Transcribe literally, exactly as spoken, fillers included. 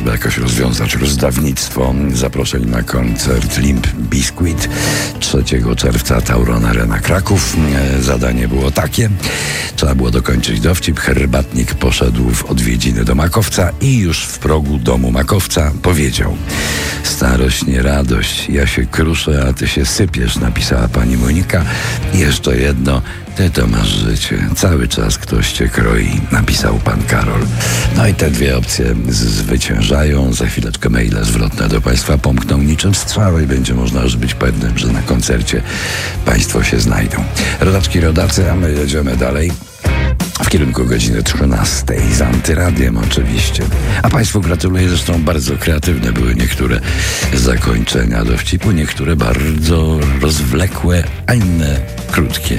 chociażby jakoś rozwiązać rozdawnictwo zaproszeń na koncert Limp Bizkit trzeciego czerwca Tauron Arena Kraków. Zadanie było takie. Trzeba było dokończyć dowcip. Herbatnik poszedł w odwiedziny do Makowca i już w progu domu Makowca powiedział: starość nie radość, ja się kruszę, a ty się sypiesz, napisała pani Monika. I jeszcze jedno: ty to masz życie, cały czas ktoś cię kroi, napisał pan Karol. No i te dwie opcje zwyciężają. Za chwileczkę maile zwrotne do państwa pomkną niczym strzały i będzie można już być pewnym, że na koncercie państwo się znajdą. Rodaczki, rodacy, a my jedziemy dalej w kierunku godziny trzynastej z Antyradiem oczywiście. A państwu gratuluję, zresztą bardzo kreatywne były niektóre zakończenia dowcipu, niektóre bardzo rozwlekłe, a inne krótkie.